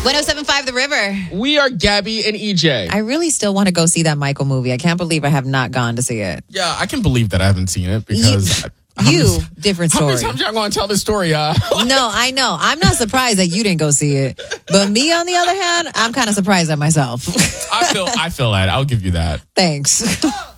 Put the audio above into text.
107.5 The River. We are Gabby and EJ. I really still want to go see that Michael movie. I can't believe I have not gone to see it. Yeah, I can believe that I haven't seen it because... different story. How many times y'all going to tell this story? No, I know. I'm not surprised that you didn't go see it. But me, on the other hand, I'm kind of surprised at myself. I feel that. I'll give you that. Thanks.